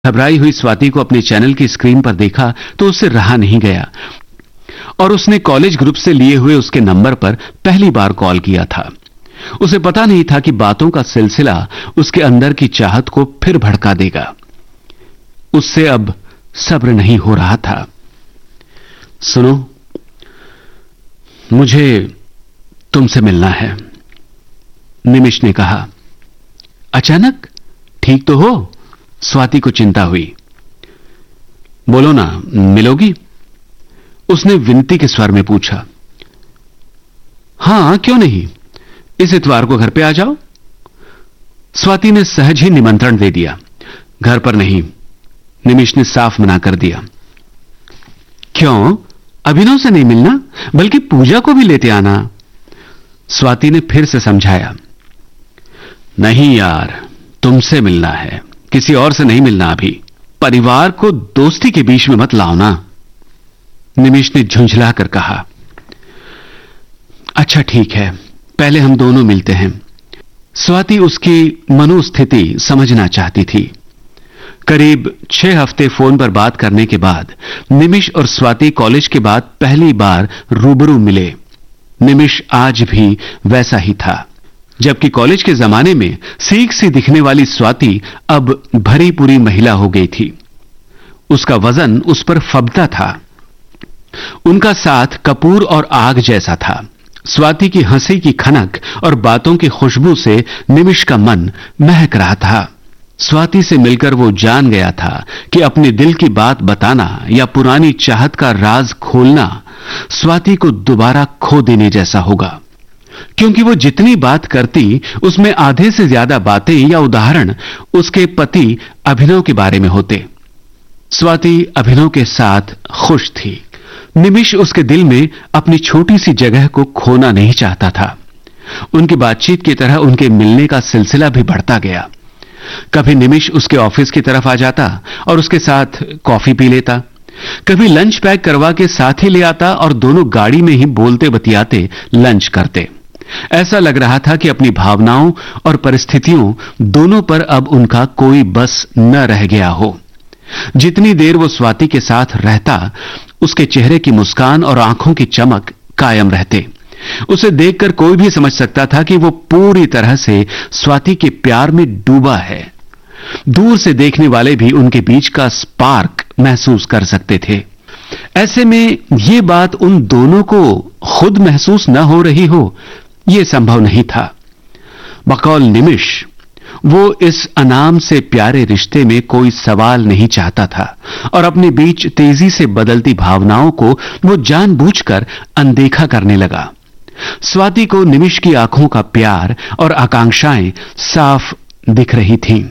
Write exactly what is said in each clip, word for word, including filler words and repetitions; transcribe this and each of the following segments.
घबराई हुई स्वाति को अपने चैनल की स्क्रीन पर देखा तो उससे रहा नहीं गया और उसने कॉलेज ग्रुप से लिए हुए उसके नंबर पर पहली बार कॉल किया था। उसे पता नहीं था कि बातों का सिलसिला उसके अंदर की चाहत को फिर भड़का देगा। उससे अब सब्र नहीं हो रहा था। सुनो, मुझे तुमसे मिलना है, निमिष ने कहा। अचानक? ठीक तो हो? स्वाति को चिंता हुई। बोलो ना, मिलोगी? उसने विनती के स्वर में पूछा। हां, क्यों नहीं, इस इतवार को घर पे आ जाओ। स्वाति ने सहज ही निमंत्रण दे दिया। घर पर नहीं, निमिष ने साफ मना कर दिया। क्यों? अभिनव से नहीं मिलना, बल्कि पूजा को भी लेते आना। स्वाति ने फिर से समझाया। नहीं यार, तुमसे मिलना है, किसी और से नहीं मिलना। अभी परिवार को दोस्ती के बीच में मत लाओ ना, निमिष ने झुंझला कर कहा। अच्छा ठीक है, पहले हम दोनों मिलते हैं। स्वाति उसकी मनोस्थिति समझना चाहती थी। करीब छह हफ्ते फोन पर बात करने के बाद निमिष और स्वाति कॉलेज के बाद पहली बार रूबरू मिले। निमिष आज भी वैसा ही था, जबकि कॉलेज के जमाने में सीख सी दिखने वाली स्वाति अब भरी पूरी महिला हो गई थी। उसका वजन उस पर फबता था। उनका साथ कपूर और आग जैसा था। स्वाति की हंसी की खनक और बातों की खुशबू से निमिष का मन महक रहा था। स्वाति से मिलकर वो जान गया था कि अपने दिल की बात बताना या पुरानी चाहत का राज खोलना स्वाति को दोबारा खो देने जैसा होगा, क्योंकि वो जितनी बात करती उसमें आधे से ज्यादा बातें या उदाहरण उसके पति अभिनव के बारे में होते। स्वाति अभिनव के साथ खुश थी। निमिष उसके दिल में अपनी छोटी सी जगह को खोना नहीं चाहता था। उनकी बातचीत की तरह उनके मिलने का सिलसिला भी बढ़ता गया। कभी निमिष उसके ऑफिस की तरफ आ जाता और उसके साथ कॉफी पी लेता, कभी लंच पैक करवा के साथ ही ले आता और दोनों गाड़ी में ही बोलते बतियाते लंच करते। ऐसा लग रहा था कि अपनी भावनाओं और परिस्थितियों दोनों पर अब उनका कोई बस न रह गया हो। जितनी देर वो स्वाति के साथ रहता, उसके चेहरे की मुस्कान और आंखों की चमक कायम रहते। उसे देखकर कोई भी समझ सकता था कि वो पूरी तरह से स्वाति के प्यार में डूबा है। दूर से देखने वाले भी उनके बीच का स्पार्क महसूस कर सकते थे। ऐसे में ये बात उन दोनों को खुद महसूस न हो रही हो, यह संभव नहीं था। बकौल निमिष, वो इस अनाम से प्यारे रिश्ते में कोई सवाल नहीं चाहता था और अपने बीच तेजी से बदलती भावनाओं को वो जानबूझकर अनदेखा करने लगा। स्वाति को निमिष की आंखों का प्यार और आकांक्षाएं साफ दिख रही थीं।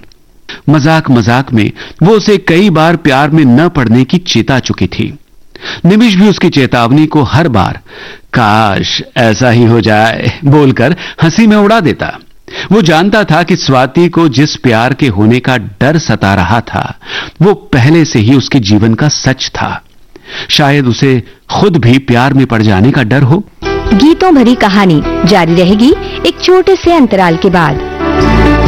मजाक मजाक में वो उसे कई बार प्यार में न पड़ने की चेता चुकी थी। निमिष भी उसकी चेतावनी को हर बार काश ऐसा ही हो जाए बोलकर हंसी में उड़ा देता। वो जानता था कि स्वाति को जिस प्यार के होने का डर सता रहा था, वो पहले से ही उसके जीवन का सच था। शायद उसे खुद भी प्यार में पड़ जाने का डर हो। गीतों भरी कहानी जारी रहेगी एक छोटे से अंतराल के बाद।